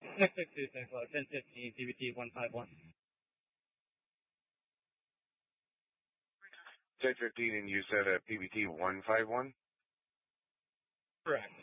662, thanks a lot. 1015, PBT 151. 1015, and you said PBT 151? Correct.